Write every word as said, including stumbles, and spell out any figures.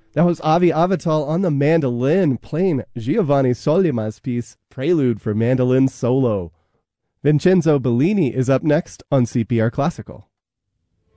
That was Avi Avital on the mandolin playing Giovanni Solima's piece, Prelude for Mandolin Solo. Vincenzo Bellini is up next on C P R Classical.